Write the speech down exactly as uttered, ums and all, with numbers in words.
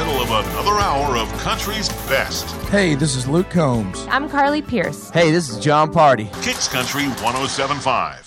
middle of another hour of country's best. Hey, this is Luke Combs. I'm Carly Pierce. Hey, this is John Party. Kicks Country one oh seven point five.